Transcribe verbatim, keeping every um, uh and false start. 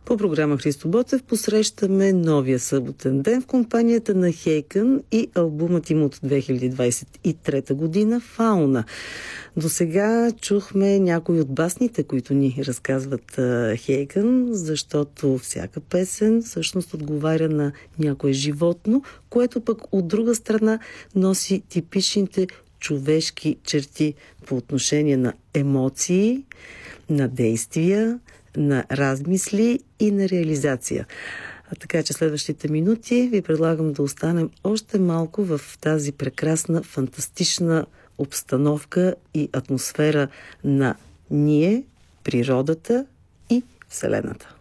По програма Христо Ботев посрещаме новия съботен ден в компанията на Хейкън и албумът им от две хиляди двадесет и трета година «Фауна». До сега чухме някои от басните, които ни разказват Хейкън, защото всяка песен всъщност отговаря на някое животно, което пък от друга страна носи типичните човешки черти по отношение на емоции, на действия, на размисли и на реализация. А така че следващите минути ви предлагам да останем още малко в тази прекрасна, фантастична обстановка и атмосфера на ние, природата и Вселената.